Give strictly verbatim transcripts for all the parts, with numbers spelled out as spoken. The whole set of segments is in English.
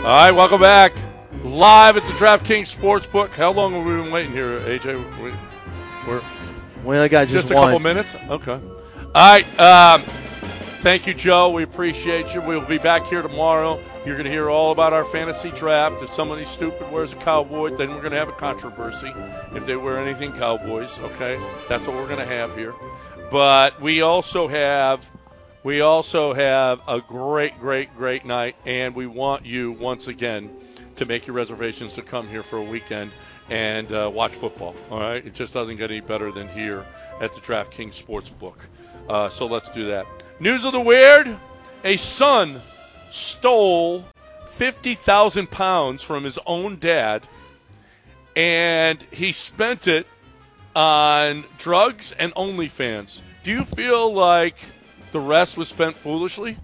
All right, welcome back. Live at the DraftKings Sportsbook. How long have we been waiting here, A J? We, we're we only got just, just a one. couple minutes? Okay. All right. Um, thank you, Joe. We appreciate you. We'll be back here tomorrow. You're going to hear all about our fantasy draft. If somebody stupid wears a cowboy, then we're going to have a controversy. If they wear anything Cowboys, okay? That's what we're going to have here. But we also have we also have a great, great, great night, and we want you, once again, to make your reservations to come here for a weekend and uh, watch football, all right? It just doesn't get any better than here at the DraftKings Sportsbook. Uh, so let's do that. News of the weird, a son stole fifty thousand pounds from his own dad, and he spent it on drugs and OnlyFans. Do you feel like the rest was spent foolishly?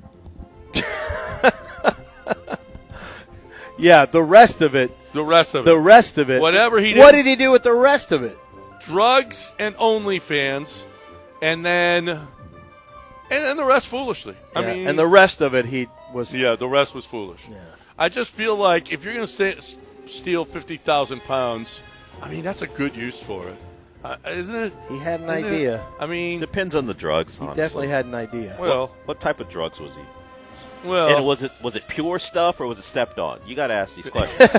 Yeah, the rest of it. The rest of it. The rest of it. Whatever he did. What did he do with the rest of it? Drugs and OnlyFans, and then and then the rest foolishly. Yeah, I mean, and the rest of it, he was. yeah, the rest was foolish. Yeah. I just feel like if you're going to steal fifty thousand pounds, I mean, that's a good use for it. Uh, isn't it? He had an Isn't it? idea. I mean, Depends on the drugs. He honestly. definitely had an idea. well, What, what type of drugs was he? well, And was it was it pure stuff or was it stepped on? You got to ask these questions.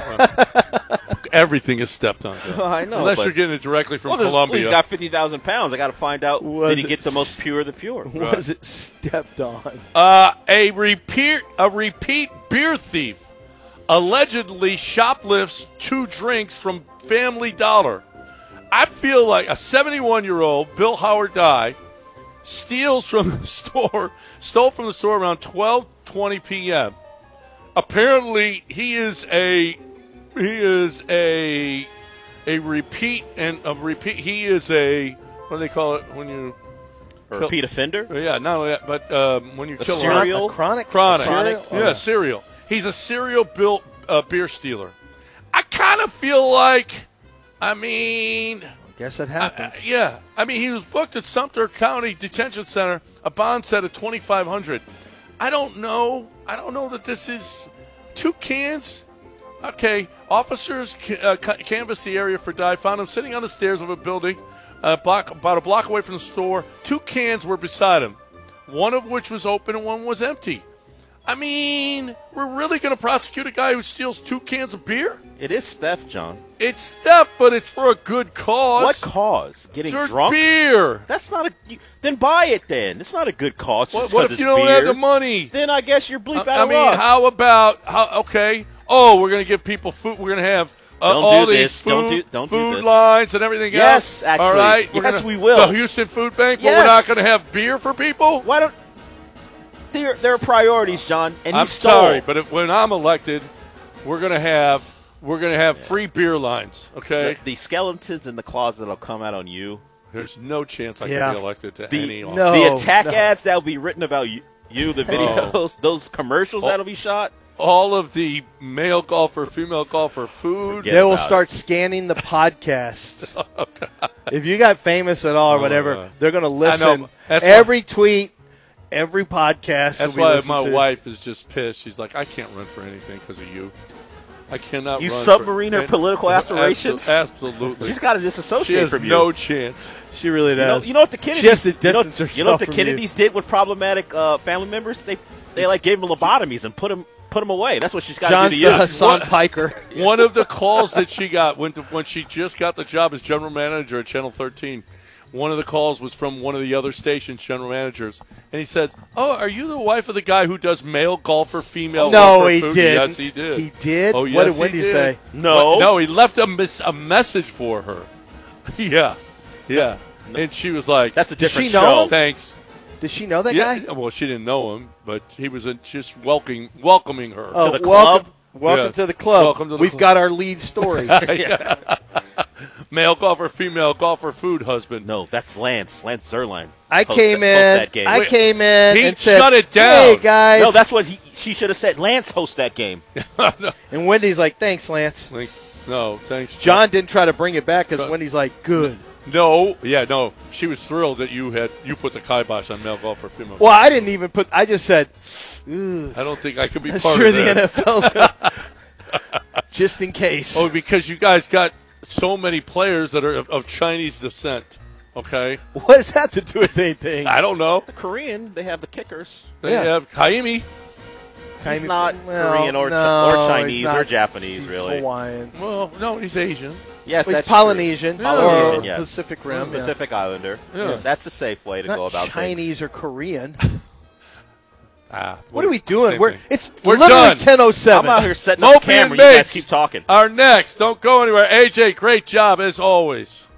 everything is stepped on. I know, Unless but- you're getting it directly from well, this- Colombia. he's got fifty thousand pounds. I got to find out. Was did he get it the most s- pure of the pure? Was it stepped on? Uh, a repeat a repeat beer thief allegedly shoplifts two drinks from Family Dollar. I feel like a seventy-one-year-old Bill Howard Dye steals from the store, stole from the store around twelve twenty p.m. Apparently, he is a he is a a repeat and a repeat. He is a what do they call it when you A repeat offender? yeah, not only that, but um, when you A kill a serial? A chronic? Chronic. Serial? Yeah, Oh, yeah. cereal. He's a serial bill, uh, beer stealer. I kind of feel like, I mean, Guess it uh, happens. yeah. I mean, he was booked at Sumter County Detention Center, a bond set of twenty-five hundred dollars. I don't know. I don't know that this is two cans. Okay, officers ca- uh, ca- canvassed the area for Dye, found him sitting on the stairs of a building a block, about a block away from the store. Two cans were beside him, one of which was open and one was empty. I mean, we're really going to prosecute a guy who steals two cans of beer? It is theft, John. It's theft, but it's for a good cause. What cause? Getting For drunk? beer. That's not a. You, then buy it. Then it's not a good cause. What, Just what 'cause if you it's don't beer. have the money? Then I guess you're bleep I, out I of mean, luck. how about how? Okay. Oh, we're going to give people food. We're going to have uh, Don't all do these this. food, Don't do- don't do food this. lines and everything Yes, else. actually. All right. Yes, gonna, we will. The Houston Food Bank. But Yes. we're not going to have beer for people. Why don't? There, there are priorities, John. And he I'm stole. sorry, but if, when I'm elected, we're going to have we're going to have free beer lines. Okay. the, the skeletons in the closet will come out on you. There's no chance I Yeah. can be elected to The- any office. No. the attack no. ads that will be written about you, you the videos, Oh. those commercials Oh. that'll be shot. All of the male golfer, female golfer food. Forget They will about start scanning the podcasts. If you got famous at all or Oh, whatever, uh, they're going to I know. listen. That's Every tweet, every podcast. That's will be why listened my to. wife is just pissed. She's like, I can't run for anything because of you. I cannot You run submarine for her political aspirations? Abso- Absolutely. She's got to she disassociate has from you. no chance. She really You know, does. you know what the Kennedys? She has to you know, distance herself you know what the from Kennedys did with problematic uh, family members? They they like gave them lobotomies and put them put them away. That's what she's got to John's do to the you. Hassan What? Piker. One of the calls that she got when, to, when she just got the job as general manager at Channel thirteen, one of the calls was from one of the other station's general managers. And he said, oh, are you the wife of the guy who does male golfer, female No, golfer he food? didn't. Yes, he did. He did? Oh, What yes, did Wendy he did. say? No. But- no, he left a, mis- a message for her. yeah. Yeah. And she was like, That's a Does she different know show. him? thanks. Did she know that Yeah, guy? well, she didn't know him, but he was uh, just welcoming welcoming her. Oh, the welcome, club? welcome Yeah. to the club. Welcome to the We've club. got our lead story. Male golfer, female golfer, food husband. No, that's Lance. Lance Zerline. I Host came that- host in. that game. I Wait, came in he and said, shut it down. Hey guys. No, that's what he, she should have said. Lance host that game. and Wendy's like, thanks, Lance. Like, no, thanks, John didn't try to bring it back because John- Wendy's like, good. No, yeah, no. She was thrilled that you had you put the kibosh on male golfer, female. Well, I didn't even put. I just said, ooh. I don't think I could be I'm part sure of the this. N F L's. just in case. Oh, because you guys got so many players that are of, of Chinese descent. Okay. What does that to do with anything? I don't know. The Korean, they have the kickers. They Yeah. have Kaimi. He's not Well, Korean or, no, or he's Chinese not. or Japanese, He's really. Hawaiian. Well, no, he's Asian. Yes, Well, he's that's Polynesian, true. Polynesian, or yes. Pacific Rim. yeah. Pacific Islander. Yeah. That's the safe way to Not go about Chinese things. or Korean. Ah, What are we doing? same We're thing. it's We're literally done. ten oh seven. I'm out here setting up the Mopey and camera. You guys Mates keep talking. are next. Don't go anywhere. A J, great job as always.